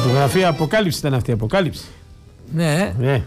Φωτογραφία αποκάλυψη ήταν αυτή, αποκάλυψη. Ναι. Ναι.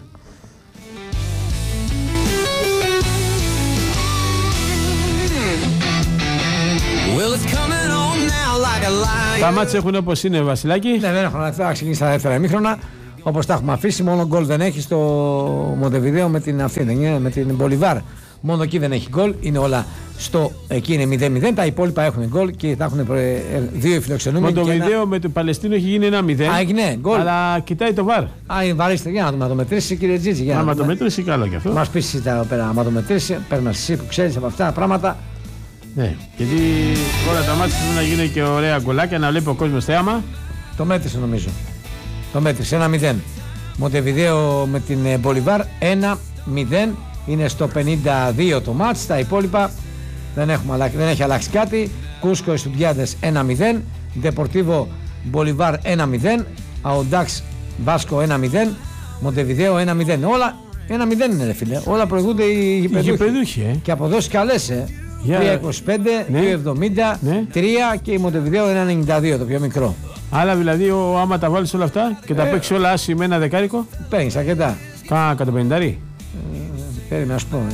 Τα μάτς έχουν όπως είναι, Βασιλάκη. Ναι, δεν έχουν να ξεκινήσει τα δεύτερα ημίχρονα. Όπως τα έχουμε αφήσει, μόνο γκολ δεν έχει στο Μοντεβιδέο με την αυτή, με την Μπολιβάρ. Μόνο εκεί δεν έχει γκολ. Είναι όλα εκεί είναι 0-0. Τα υπόλοιπα έχουν γκολ και θα έχουν δύο φιλοξενούμενοι. Μοντεβιδέο με το Παλαιστίνο έχει γίνει 1-0. Έγινε γκολ. Αλλά κοιτάει το βαρ. Βαρίστε, για να δούμε, να το μετρήσει, κύριε Τζίτζη. Άμα το μετρήσει, καλό κι αυτό. Μας πεις τα πέρα, άμα το μετρήσει, παίρνει εσύ που ξέρεις από αυτά τα πράγματα. Ναι, γιατί όλα τα μάτια θέλουν να γίνουν και ωραία γκολάκια, να βλέπει ο κόσμος θέαμα. Το μέτρησε νομίζω. Το μέτρησε 1-0. Μοντεβιδέο με την Μπολιβάρ 1-0. Είναι στο 52 το μάτς. Τα υπόλοιπα δεν έχει αλλάξει κάτι. Κούσκο Εστουντιάντες 1-0. Ντεπορτίβο Μπολιβάρ 1-0. Αοντάξ Βάσκο 1-0. Μοντεβιδέο 1-0. Όλα 1-0 είναι, ρε φίλε. Όλα προηγούνται οι γηπεδούχοι. Και αποδόσεις καλές, 3-25, ναι. 2-70, ναι. 3 και η Μοντεβιδέο 1-92, το πιο μικρό. Άλλα δηλαδή, άμα τα βάλεις όλα αυτά και τα παίξεις όλα άσχη με ένα δεκάρικο. Παίρνεις αρκετά. Κάνα 150. Περίμενα να σου πω.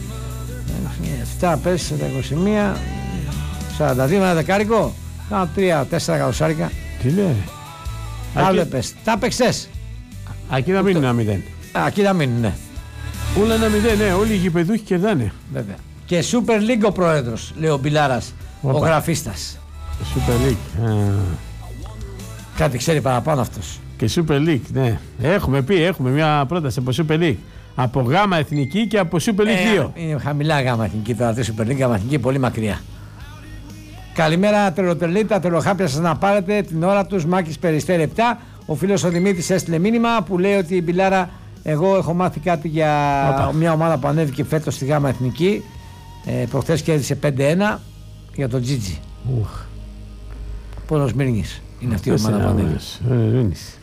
7 πέσει τα 21, 42 με ένα δεκάρικο. Κάνα 3-4 εκατοστάρικα. Τι λέει. Τα βλέπεις. Τα παίξες. Εκεί θα μείνουν 1-0. Εκεί θα μείνουν, ναι. Όλα 1-0, ναι. Όλοι οι γηπεδούχοι κερδάνε. Βέβαια. Και Super League ο πρόεδρος, λέει ο Μπιλάρας, ο γραφίστας. Super League. Κάτι ξέρει παραπάνω αυτός. Και Super League, ναι. Έχουμε μια πρόταση από Super League. Από γάμα εθνική και από Super League 2. Είναι χαμηλά γάμα εθνική τώρα, αυτή Super League, γάμα εθνική πολύ μακριά. Καλημέρα τρελοτελή, τα τρελοχάπια σας να πάρετε την ώρα τους. Μάκης Περιστέρη 7. Ο φίλος ο Δημήτρης έστειλε μήνυμα που λέει ότι η Μπιλάρα, εγώ έχω μάθει κάτι για μια ομάδα που ανέβηκε φέτος στη γάμα εθνική. Προχθές κέρδισε 5-1 για τον Τζίτζι. Πόνος Μύρνης είναι αυτή η ομάδα που ανέβηκε.